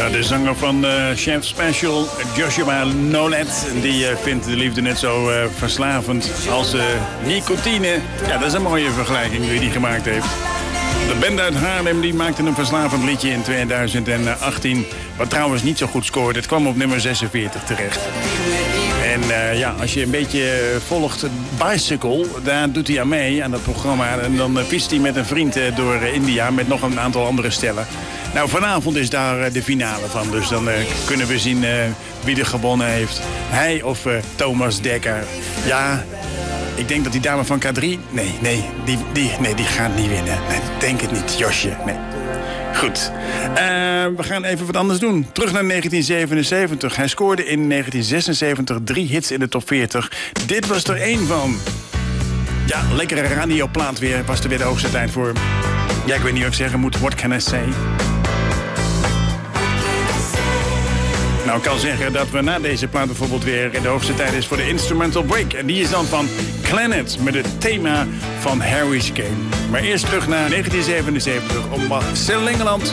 De zanger van Chef Special, Joshua Nolet, die vindt de liefde net zo verslavend als nicotine. Ja, dat is een mooie vergelijking die hij gemaakt heeft. De band uit Haarlem die maakte een verslavend liedje in 2018... wat trouwens niet zo goed scoorde. Het kwam op nummer 46 terecht. En als je een beetje volgt Bicycle, daar doet hij aan mee, aan dat programma. En dan fietst hij met een vriend door India met nog een aantal andere stellen. Nou, vanavond is daar de finale van. Dus dan kunnen we zien wie er gewonnen heeft. Hij of Thomas Dekker. Ja, ik denk dat die dame van K3... Nee, die gaat niet winnen. Nee, denk het niet, Josje. Nee. Goed. We gaan even wat anders doen. Terug naar 1977. Hij scoorde in 1976 3 hits in de top 40. Dit was er één van. Ja, lekkere radioplaat weer. Was er weer de hoogste tijd voor. Ja, ik weet niet wat ik zeggen moet. What can I say? Nou, ik kan zeggen dat we na deze plaat bijvoorbeeld weer in de hoogste tijd is voor de instrumental break. En die is dan van Clannad met het thema van Harry's Game. Maar eerst terug naar 1977 op Marcel Engeland.